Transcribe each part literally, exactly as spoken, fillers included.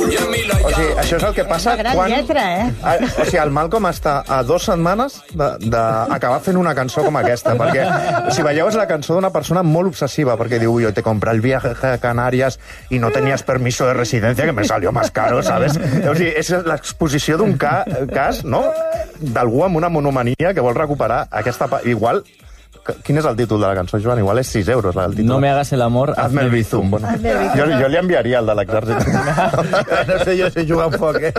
O sigui, això és el que passa Una gran quan... lletra, eh? O sigui, el Malcolm està a dues setmanes d'acabar fent una cançó com aquesta, perquè, si veieu, és la cançó d'una persona molt obsessiva, perquè diu, yo te compré el viaje a Canarias y no tenías permiso de residencia, que me salió más caro, ¿sabes? O sigui, és l'exposició d'un ca cas, no?, d'algú amb una monomania que vol recuperar aquesta... Igual... Quin és el títol de la cançó, Joan? Igual és sis euros, el títol. No me hagas el amor, hazme el bizum. Bueno, jo, jo li enviaria el de l'exèrcit. No sé, jo sé jugar un poc, eh?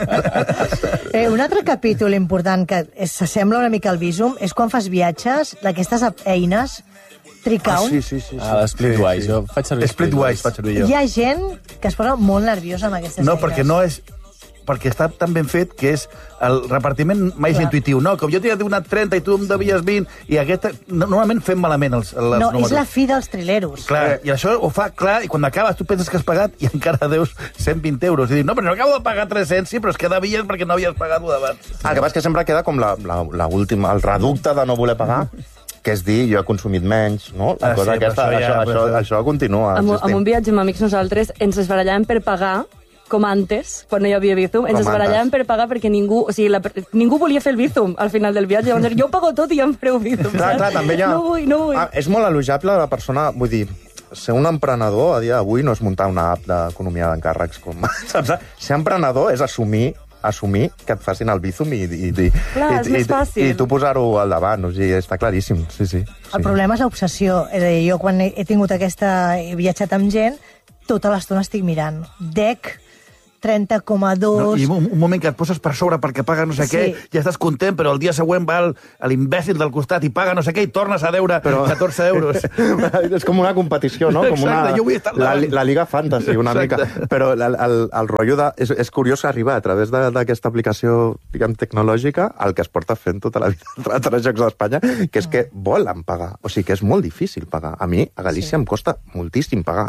eh? Un altre capítol important que s'assembla una mica al Bizum és quan fas viatges, d'aquestes eines, Tricount. Ah, sí, sí, sí. Ah, l'Splitwise. Jo faig servir Splitwise faig servir jo. Hi ha gent que es posa molt nerviosa amb aquestes No, eines. perquè no és... perquè està tan ben fet que és el repartiment mai és intuïtiu. No, com jo t'he donat trenta i tu em devies vint, i aquesta... Normalment fem malament els, els No, números. és la fi dels trileros. Clar, i això ho fa clar, i quan acabes tu penses que has pagat i encara deus cent vint euros. I dius, no, però no acabo de pagar tres-cents, sí, però és que devies perquè no havies pagat-ho d'abans. El que passa és que sempre queda com la, la, la última, el reducte de no voler pagar, que és dir, jo he consumit menys, no? La Ah, cosa sí, aquesta, això ja- això, això, això continua Amb, existint. amb un viatge amb amics nosaltres ens esbarallàvem per pagar com antes, quan no hi havia Bizum, ens Com esbarallàvem antes. per pagar perquè ningú, o sigui, la, ningú volia fer el Bizum al final del viatge. Llavors, jo ho pago tot i ja em fareu Bizum. Clar, clar, també hi ha... No vull, no vull. Ah, és molt elogiable la persona, vull dir, ser un emprenedor a dia d'avui no és muntar una app d'economia d'encàrrecs. Com, saps? Ser emprenedor és assumir assumir que et facin el Bizum i, i, i, Clar, i, és més i, fàcil. i tu posar-ho al davant. O sigui, està claríssim, sí, sí. El problema és l'obsessió. És a dir, jo quan he, he tingut aquesta... he viatjat amb gent, tota l'estona estic mirant. D E C, trenta coma dos... No, I un, un moment que et poses per sobre perquè paga no sé Sí. què, ja estàs content, però el dia següent va el- a l'imbècil del costat i paga no sé què i tornes a deure però... catorze euros. És com una competició, no? Com una, Exacte, jo vull estar la, davant. la Liga Fantasy, una Exacte. mica. Però el, el, el rotllo de... És, és curiós arribar a través de- d'aquesta aplicació, diguem, tecnològica, el que es porta fent tota la vida a altres jocs d'Espanya, que és que volen pagar. O sigui, que és molt difícil pagar. A mi, a Galícia, sí. em costa moltíssim pagar.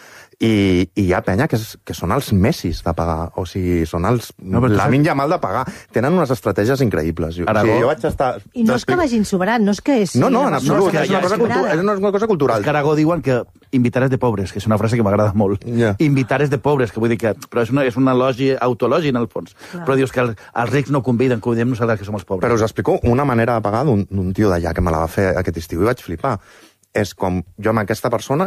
I, i hi ha penya que, és, que són els messis de pagar, o sigui, són els No, però tu Lamin Yamal de pagar. Tenen unes estratègies increïbles. Jo, o Aragó. sigui, jo vaig estar... I no és que vagin sobrant, no és que és... No, no, en absolut, que és, una ja cosa és cultu és una cosa Els cultural. Caragó diuen que invitar és de pobres, que és una frase que m'agrada molt. Ja. Invitar és de pobres, que vull dir que... Però és una, és una elogi, autologi, en el fons. Clar. Però dius que el, els rics no conviden, convidem nosaltres que som els pobres. Però us explico una manera de pagar d'un tio d'allà que me la va fer aquest estiu i vaig flipar. És com jo amb aquesta persona